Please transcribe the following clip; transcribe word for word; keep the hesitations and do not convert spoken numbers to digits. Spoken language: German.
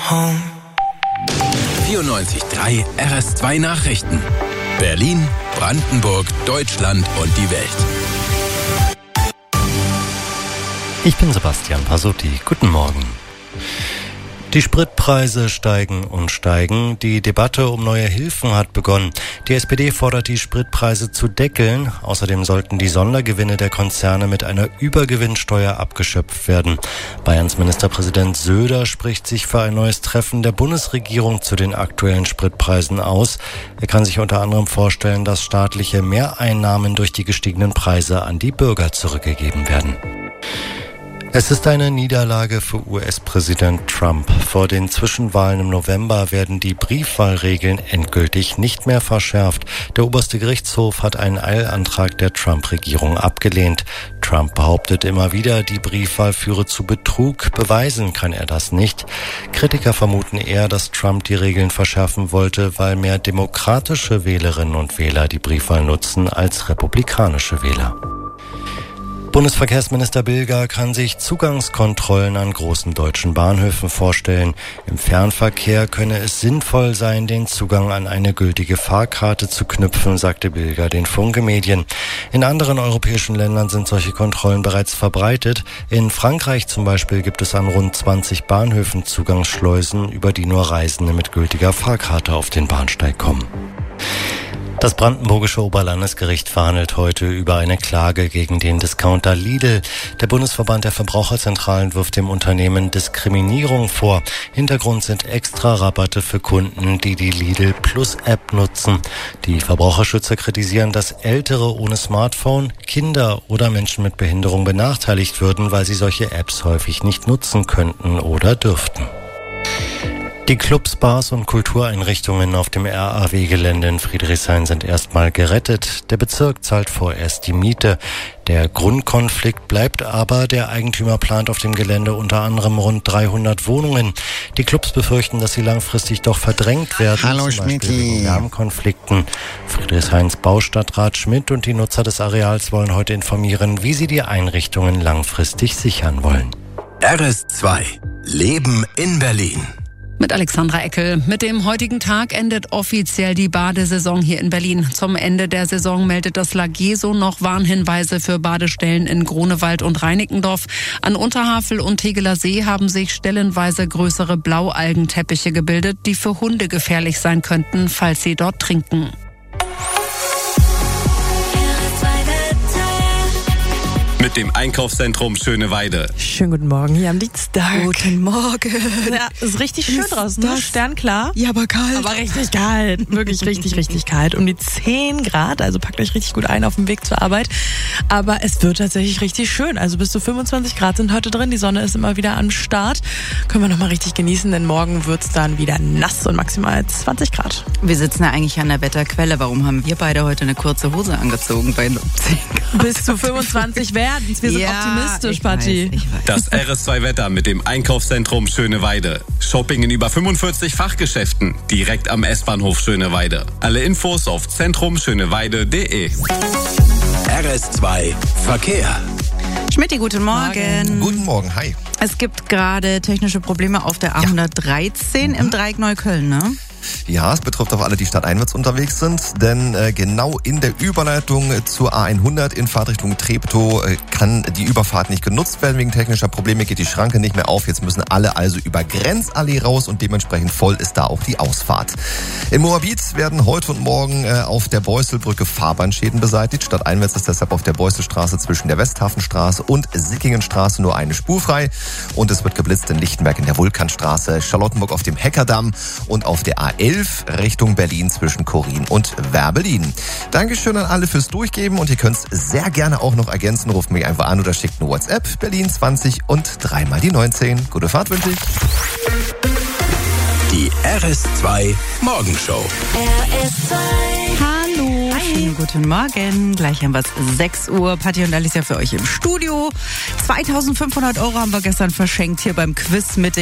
home. vierundneunzig Komma drei R S zwei Nachrichten. Berlin, Brandenburg, Deutschland und die Welt. Ich bin Sebastian Pasutti. Guten Morgen. Die Spritpreise steigen und steigen. Die Debatte um neue Hilfen hat begonnen. Die S P D fordert, die Spritpreise zu deckeln. Außerdem sollten die Sondergewinne der Konzerne mit einer Übergewinnsteuer abgeschöpft werden. Bayerns Ministerpräsident Söder spricht sich für ein neues Treffen der Bundesregierung zu den aktuellen Spritpreisen aus. Er kann sich unter anderem vorstellen, dass staatliche Mehreinnahmen durch die gestiegenen Preise an die Bürger zurückgegeben werden. Es ist eine Niederlage für U S-Präsident Trump. Vor den Zwischenwahlen im November werden die Briefwahlregeln endgültig nicht mehr verschärft. Der oberste Gerichtshof hat einen Eilantrag der Trump-Regierung abgelehnt. Trump behauptet immer wieder, die Briefwahl führe zu Betrug. Beweisen kann er das nicht. Kritiker vermuten eher, dass Trump die Regeln verschärfen wollte, weil mehr demokratische Wählerinnen und Wähler die Briefwahl nutzen als republikanische Wähler. Bundesverkehrsminister Bilger kann sich Zugangskontrollen an großen deutschen Bahnhöfen vorstellen. Im Fernverkehr könne es sinnvoll sein, den Zugang an eine gültige Fahrkarte zu knüpfen, sagte Bilger den Funke-Medien. In anderen europäischen Ländern sind solche Kontrollen bereits verbreitet. In Frankreich zum Beispiel gibt es an rund zwanzig Bahnhöfen Zugangsschleusen, über die nur Reisende mit gültiger Fahrkarte auf den Bahnsteig kommen. Das brandenburgische Oberlandesgericht verhandelt heute über eine Klage gegen den Discounter Lidl. Der Bundesverband der Verbraucherzentralen wirft dem Unternehmen Diskriminierung vor. Hintergrund sind extra Rabatte für Kunden, die die Lidl Plus App nutzen. Die Verbraucherschützer kritisieren, dass Ältere ohne Smartphone, Kinder oder Menschen mit Behinderung benachteiligt würden, weil sie solche Apps häufig nicht nutzen könnten oder dürften. Die Clubs, Bars und Kultureinrichtungen auf dem R A W-Gelände in Friedrichshain sind erstmal gerettet. Der Bezirk zahlt vorerst die Miete. Der Grundkonflikt bleibt aber, der Eigentümer plant auf dem Gelände unter anderem rund dreihundert Wohnungen. Die Clubs befürchten, dass sie langfristig doch verdrängt werden. Hallo zum Beispiel Schmidti. wegen Lärmkonflikten. Friedrichshains Baustadtrat Schmidt und die Nutzer des Areals wollen heute informieren, wie sie die Einrichtungen langfristig sichern wollen. R S zwei. Leben in Berlin. Mit Alexandra Eckel. Mit dem heutigen Tag endet offiziell die Badesaison hier in Berlin. Zum Ende der Saison meldet das Lageso noch Warnhinweise für Badestellen in Grunewald und Reinickendorf. An Unterhavel und Tegeler See haben sich stellenweise größere Blaualgenteppiche gebildet, die für Hunde gefährlich sein könnten, falls sie dort trinken. Mit dem Einkaufszentrum Schöneweide. Schönen guten Morgen hier am Dienstag. Guten Morgen. Ja, ist richtig schön ist draußen, ne? das? Sternklar. Ja, aber kalt. Aber richtig kalt. Wirklich richtig, richtig kalt. Um die zehn Grad, also packt euch richtig gut ein auf dem Weg zur Arbeit. Aber es wird tatsächlich richtig schön. Also bis zu fünfundzwanzig Grad sind heute drin. Die Sonne ist immer wieder am Start. Können wir nochmal richtig genießen, denn morgen wird's dann wieder nass und maximal zwanzig Grad. Wir sitzen ja eigentlich an der Wetterquelle. Warum haben wir beide heute eine kurze Hose angezogen bei zehn Grad? Bis zu fünfundzwanzig werden. Wir sind ja, optimistisch, ich Patti. weiß, ich weiß. Das R S zwei Wetter mit dem Einkaufszentrum Schöneweide. Shopping in über fünfundvierzig Fachgeschäften. Direkt am S-Bahnhof Schöneweide. Alle Infos auf zentrum schöneweide punkt de. R S zwei. Verkehr. Schmidti, guten Morgen. Guten Morgen, hi. Es gibt gerade technische Probleme auf der A hundertdreizehn Mhm. im Dreieck Neukölln, ne? Ja, es betrifft auch alle, die stadteinwärts unterwegs sind, denn äh, genau in der Überleitung zur A hundert in Fahrtrichtung Treptow äh, kann die Überfahrt nicht genutzt werden. Wegen technischer Probleme geht die Schranke nicht mehr auf. Jetzt müssen alle also über Grenzallee raus und dementsprechend voll ist da auch die Ausfahrt. In Moabit werden heute und morgen äh, auf der Beusselbrücke Fahrbahnschäden beseitigt. Stadteinwärts ist deshalb auf der Beusselstraße zwischen der Westhafenstraße und Sickingenstraße nur eine Spur frei. Und es wird geblitzt in Lichtenberg in der Vulkanstraße, Charlottenburg auf dem Heckerdamm und auf der A elf Richtung Berlin zwischen Korin und Werbelin. Dankeschön an alle fürs Durchgeben und ihr könnt es sehr gerne auch noch ergänzen. Ruft mich einfach an oder schickt eine WhatsApp. Berlin zwanzig und dreimal die neunzehn. Gute Fahrt wünsche ich. Die R S zwei Morgenshow. R S zwei. Hallo. Hi. Schönen guten Morgen. Gleich haben wir es sechs Uhr. Patti und Alicia für euch im Studio. zweitausendfünfhundert Euro haben wir gestern verschenkt hier beim Quiz mit